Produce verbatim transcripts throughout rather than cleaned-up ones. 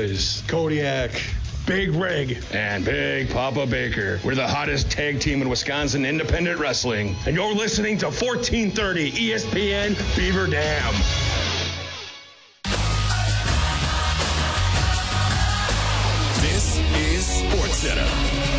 Boys, Kodiak, Big Rig, and Big Papa Baker. We're the hottest tag team in Wisconsin independent wrestling. And you're listening to fourteen thirty E S P N Beaver Dam. This is SportsCenter.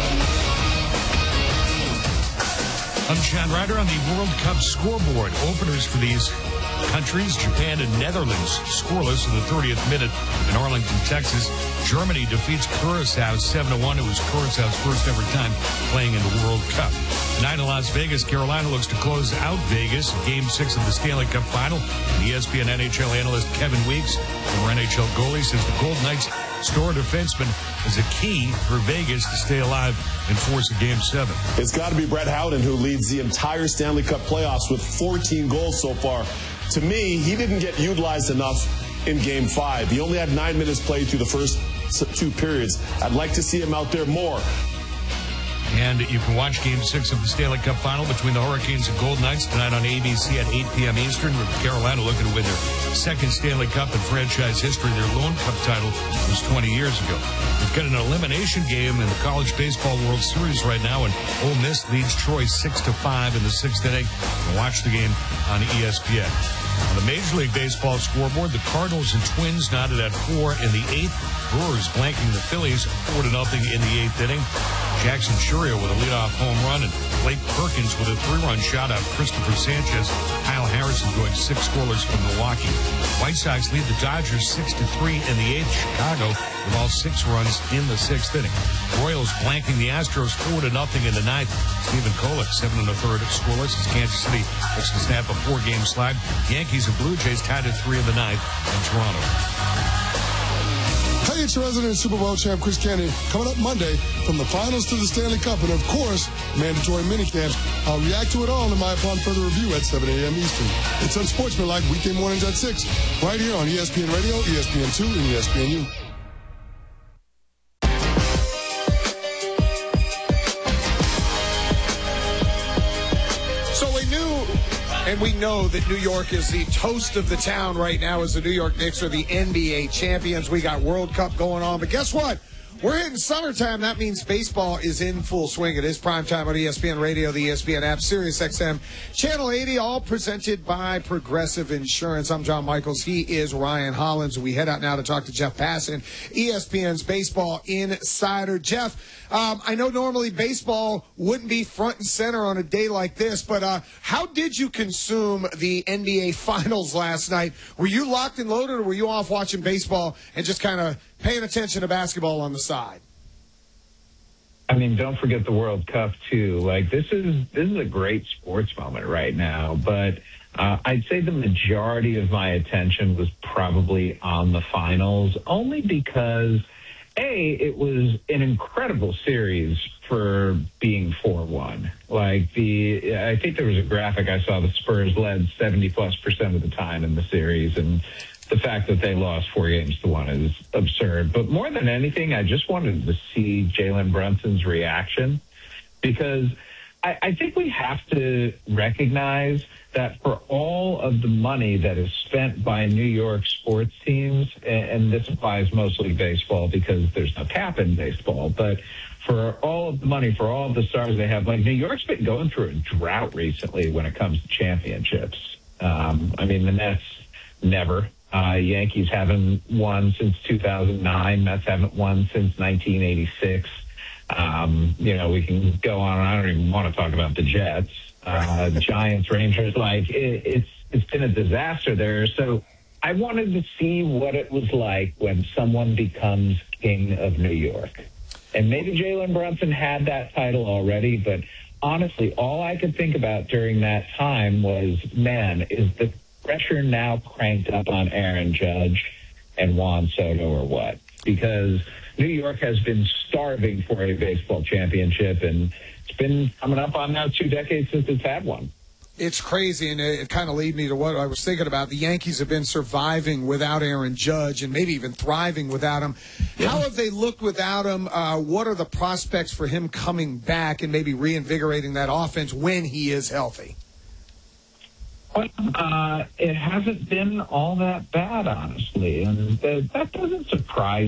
I'm John Ryder on the World Cup scoreboard. Openers for these countries, Japan and Netherlands, scoreless in the thirtieth minute in Arlington, Texas. Germany defeats Curacao seven to one. It was Curaçao's first ever time playing in the World Cup. Tonight in Las Vegas, Carolina looks to close out Vegas in Game six of the Stanley Cup Final. And E S P N N H L analyst Kevin Weeks, former N H L goalie, says the Golden Knights' star defenseman is a key for Vegas to stay alive and force a Game seven. It's got to be Brett Howden, who leads the entire Stanley Cup playoffs with fourteen goals so far. To me, he didn't get utilized enough in Game five. He only had nine minutes played through the first two periods. I'd like to see him out there more. And you can watch Game six of the Stanley Cup Final between the Hurricanes and Golden Knights tonight on A B C at eight p.m. Eastern, with Carolina looking to win their second Stanley Cup in franchise history. Their lone Cup title was twenty years ago. We've got an elimination game in the College Baseball World Series right now, and Ole Miss leads Troy six to five in the sixth inning. And watch the game on E S P N. On the Major League Baseball scoreboard, the Cardinals and Twins knotted at four in the eighth. Brewers blanking the Phillies four to nothing in the eighth inning. Jackson Churio with a leadoff home run, and Blake Perkins with a three-run shutout. Christopher Sanchez, Kyle Harrison going six scoreless from Milwaukee. White Sox lead the Dodgers six to three in the eighth. Chicago with all six runs in the sixth inning. Royals blanking the Astros four to nothing in the ninth. Stephen Kolek seven and a third scoreless as Kansas City looks to snap a four-game slide. Yankees and Blue Jays tied at three in the ninth in Toronto. Hey, it's your resident Super Bowl champ, Chris Candy, coming up Monday from the finals to the Stanley Cup and, of course, mandatory minicamps. I'll react to it all in my upon further review at seven a.m. Eastern. It's Unsportsmanlike weekday mornings at six, right here on E S P N Radio, E S P N two, and E S P N U. And we know that New York is the toast of the town right now as the New York Knicks are the N B A champions. We got World Cup going on. But guess what? We're hitting summertime. That means baseball is in full swing. It is primetime on E S P N Radio, the E S P N app, Sirius X M, Channel eighty, all presented by Progressive Insurance. I'm John Michaels. He is Ryan Hollins. We head out now to talk to Jeff Passan, E S P N's baseball insider. Jeff, um, I know normally baseball wouldn't be front and center on a day like this, but uh, how did you consume the N B A Finals last night? Were you locked and loaded, or were you off watching baseball and just kind of paying attention to basketball on the side? I mean, don't forget the World Cup too. Like this is this is a great sports moment right now. But uh, I'd say the majority of my attention was probably on the finals, only because A, it was an incredible series for being four one. Like the, I think there was a graphic I saw. The Spurs led seventy plus percent of the time in the series, and the fact that they lost four games to one is absurd. But more than anything, I just wanted to see Jalen Brunson's reaction, because I, I think we have to recognize that for all of the money that is spent by New York sports teams, and, and this applies mostly baseball because there's no cap in baseball, but for all of the money, for all of the stars they have, like New York's been going through a drought recently when it comes to championships. Um, I mean, the Nets never. Uh, Yankees haven't won since two thousand nine. Mets haven't won since nineteen eighty-six. Um, you know, we can go on. I don't even want to talk about the Jets, uh, Giants, Rangers. Like it, it's it's been a disaster there. So I wanted to see what it was like when someone becomes king of New York. And maybe Jalen Brunson had that title already, but honestly, all I could think about during that time was, man, is the pressure now cranked up on Aaron Judge and Juan Soto or what? Because New York has been starving for a baseball championship, and it's been coming up on now two decades since it's had one. It's crazy, and it, it kind of lead me to what I was thinking about. The Yankees have been surviving without Aaron Judge and maybe even thriving without him. Yeah. How have they looked without him? Uh, what are the prospects for him coming back and maybe reinvigorating that offense when he is healthy? Well, uh, it hasn't been all that bad, honestly, and that doesn't surprise